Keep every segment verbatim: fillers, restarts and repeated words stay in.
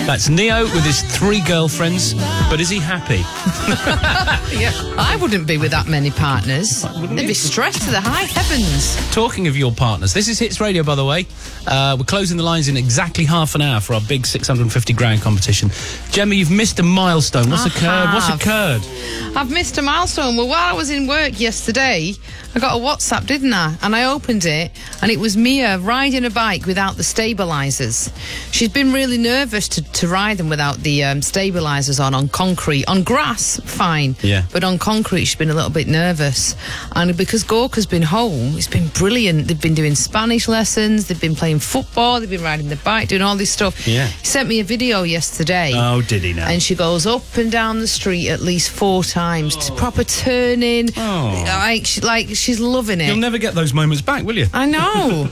That's Neo with his three girlfriends, but is he happy? Yeah. I wouldn't be with that many partners. Wouldn't They'd you? be stressed to the high heavens. Talking of your partners, this is Hits Radio, by the way. Uh, we're closing the lines in exactly half an hour for our big six hundred fifty grand competition. Gemma, you've missed a milestone. What's I occurred? What's have. occurred? I've missed a milestone. Well, while I was in work yesterday, I got a WhatsApp, didn't I? And I opened it, and it was Mia riding a bike without the stabilisers. She's been really nervous to, to ride them without the um, stabilisers on, on concrete. On grass, fine. Yeah. But on concrete, she's been a little bit nervous. And because Gorka's been home, it's been brilliant. They've been doing Spanish lessons, they've been playing football, they've been riding the bike, doing all this stuff. Yeah. He sent me a video yesterday. Oh, did he now? And she goes up and down the street at least four times, to proper turning. Oh. Like, she, like she's loving it. You'll never get those moments back, will you? I know.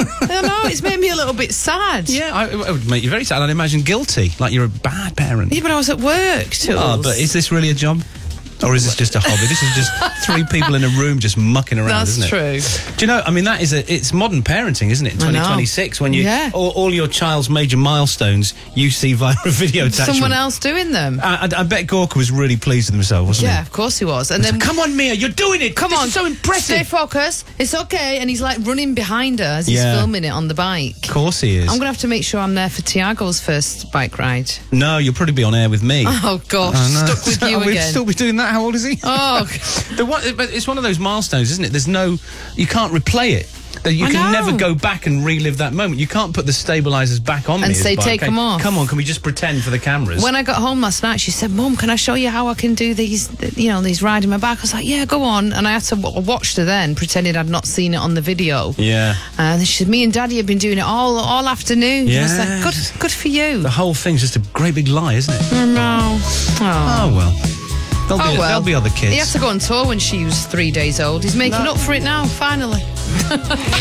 I know. It's made me a little bit sad. Yeah, I, it would make you very sad. I'd imagine guilty, like you're a bad parent. Yeah, but I was at work too. Oh, but is this really a job? Or is this just a hobby? This is just three people in a room just mucking around, That's isn't it? true. Do you know, I mean, that is a, it's modern parenting, isn't it? I know. twenty twenty-six, when you, Yeah. all, all your child's major milestones, you see via a video attachment. Someone else doing them. I, I, I bet Gorka was really pleased with himself, wasn't Yeah, he? of course he was. And then, Come on, Mia, you're doing it! come This on, is so impressive! stay focused. It's okay. And he's like running behind her as he's Yeah. filming it on the bike. Of course he is. I'm going to have to make sure I'm there for Tiago's first bike ride. No, you'll probably be on air with me. Oh, gosh, I know. stuck with you Oh, we'd again. still be doing that. How old is he? Oh, The one, but it's one of those milestones, isn't it? There's no, you can't replay it. That you I can know. never go back and relive that moment. You can't put the stabilisers back on And Mia's say, bike. take Hey, 'em off. Come on, can we just pretend for the cameras? when I got home last night, she said, Mum, can I show you how I can do these, you know, these riding my bike? I was like, yeah, go on. And I had to w- watch her then, pretending I'd not seen it on the video. yeah, And she said, me and Daddy have been doing it all all afternoon. I was Yeah. like, good, good for you. the whole thing's just a great big lie, isn't it? Oh, no. Oh. Oh well, there'll, Oh, be, well. there'll be other kids. He had to go on tour when she was three days old. He's making No. up for it now, finally.